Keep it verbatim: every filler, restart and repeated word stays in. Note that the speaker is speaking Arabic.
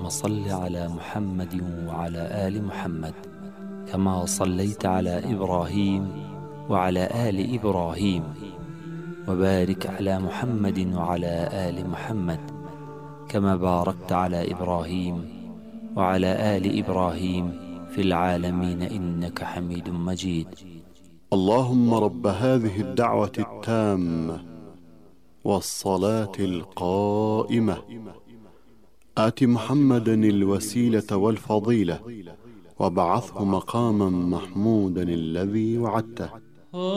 اللهم صل على محمد وعلى آل محمد كما صليت على إبراهيم وعلى آل إبراهيم، وبارك على محمد وعلى آل محمد كما باركت على إبراهيم وعلى آل إبراهيم في العالمين إنك حميد مجيد. اللهم رب هذه الدعوة التامة والصلاة القائمة آت محمدا الوسيلة والفضيلة وابعثه مقاما محمودا الذي وعدته.